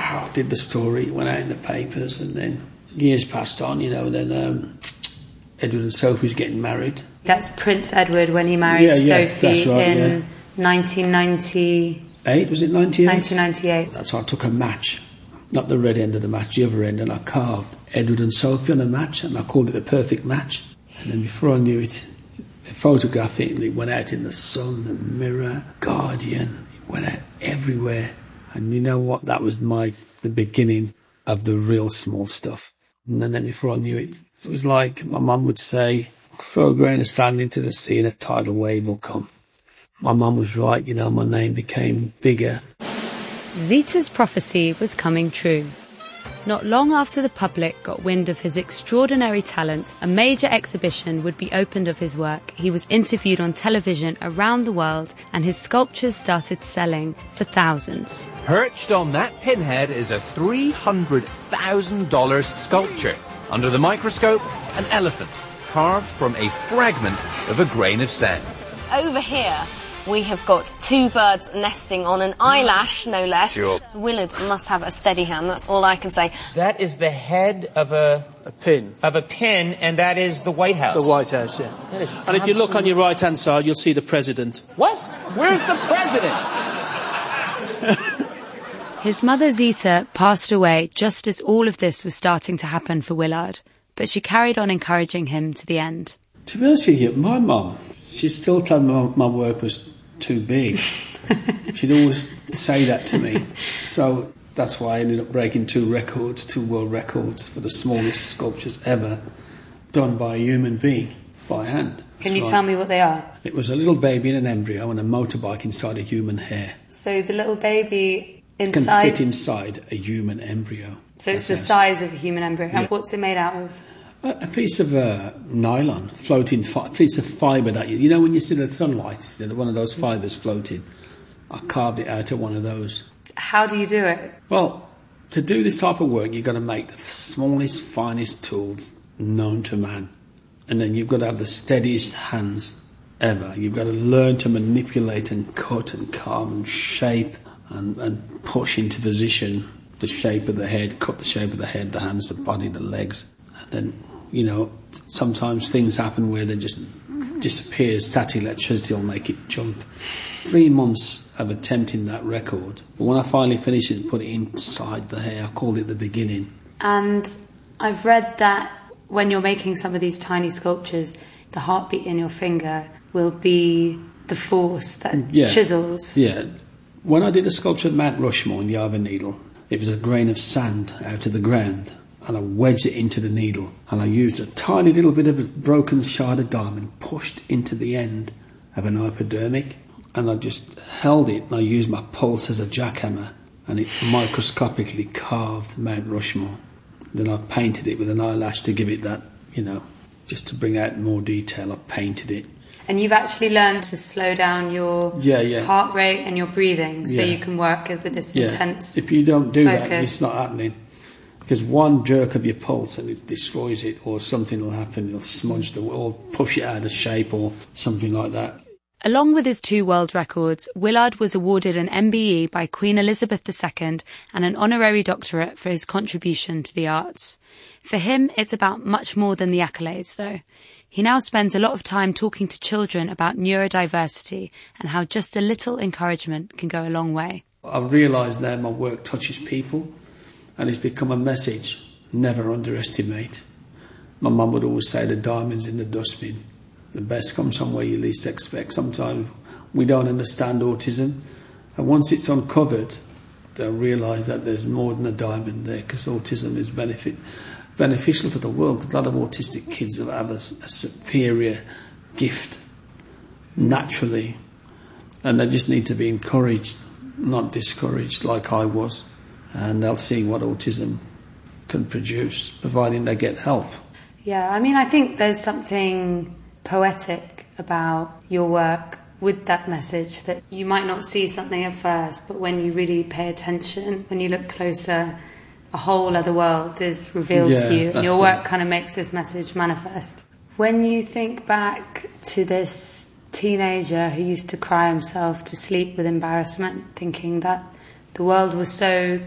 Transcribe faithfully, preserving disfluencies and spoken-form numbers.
wow, did the story, went out in the papers, and then years passed on, you know, then um, Edward and Sophie was getting married. That's Prince Edward when he married yeah, yeah, Sophie that's right, in yeah. nineteen ninety-eight. Was it ninety-eight? nineteen ninety-eight. That's why I took a match, not the red end of the match, the other end, and I carved Edward and Sophie on a match, and I called it a perfect match. And then before I knew it, the photograph it went out in the Sun, the Mirror, Guardian, it went out everywhere. And you know what? That was my the beginning of the real small stuff. And then before I knew it, it was like my mum would say, throw a grain of sand into the sea and a tidal wave will come. My mum was right, you know, my name became bigger. Zita's prophecy was coming true. Not long after the public got wind of his extraordinary talent, a major exhibition would be opened of his work. He was interviewed on television around the world, and his sculptures started selling for thousands. Perched on that pinhead is a three hundred thousand dollars sculpture. Under the microscope, an elephant, carved from a fragment of a grain of sand. Over here, we have got two birds nesting on an eyelash, no less. Sure. Willard must have a steady hand, that's all I can say. That is the head of a... A pin. Of a pin, and that is the White House. The White House, yeah. That is and if you look on your right-hand side, you'll see the president. What? Where's the president? His mother Zita passed away just as all of this was starting to happen for Willard, but she carried on encouraging him to the end. To be honest with you, my mum, she still told me my, my work was too big. She'd always say that to me. So that's why I ended up breaking two records, two world records for the smallest sculptures ever done by a human being, by hand. Can you so tell me what they are? It was a little baby in an embryo and a motorbike inside a human hair. So the little baby inside... Can fit inside a human embryo. So it's the size of a human embryo. And yeah. What's it made out of? A piece of uh, nylon, floating, fi- a piece of fibre that you, you know when you see the sunlight, it's one of those fibres floating. I carved it out of one of those. How do you do it? Well, to do this type of work, you've got to make the smallest, finest tools known to man. And then you've got to have the steadiest hands ever. You've got to learn to manipulate and cut and carve and shape and, and push into position the shape of the head, cut the shape of the head, the hands, the body, the legs. And then, you know, sometimes things happen where they just disappear. Static electricity will make it jump. Three months of attempting that record. But when I finally finished it and put it inside the hair, I called it the beginning. And I've read that when you're making some of these tiny sculptures, the heartbeat in your finger will be the force that yeah. chisels. Yeah. When I did a sculpture of Mount Rushmore in the Ivor Needle, it was a grain of sand out of the ground, and I wedged it into the needle, and I used a tiny little bit of a broken shard of diamond pushed into the end of an hypodermic, and I just held it, and I used my pulse as a jackhammer, and it microscopically carved Mount Rushmore. Then I painted it with an eyelash to give it that, you know, just to bring out more detail. I painted it. And you've actually learned to slow down your yeah, yeah. heart rate and your breathing so yeah. you can work with this yeah. intense If you don't do focus. that, it's not happening. Because one jerk of your pulse and it destroys it, or something will happen, you'll smudge the or push it out of shape or something like that. Along with his two world records, Willard was awarded an M B E by Queen Elizabeth the Second and an honorary doctorate for his contribution to the arts. For him, it's about much more than the accolades, though. He now spends a lot of time talking to children about neurodiversity and how just a little encouragement can go a long way. I've realised now my work touches people, and it's become a message: never underestimate. My mum would always say the diamond's in the dustbin. The best comes from where you least expect. Sometimes we don't understand autism, and once it's uncovered, they'll realise that there's more than a diamond there, because autism is benefit, beneficial to the world. A lot of autistic kids have a, a superior gift naturally, and they just need to be encouraged, not discouraged like I was, and they'll see what autism can produce, providing they get help. Yeah, I mean, I think there's something poetic about your work with that message, that you might not see something at first, but when you really pay attention, when you look closer, a whole other world is revealed yeah, to you, and your work it. kind of makes this message manifest. When you think back to this teenager who used to cry himself to sleep with embarrassment, thinking that the world was so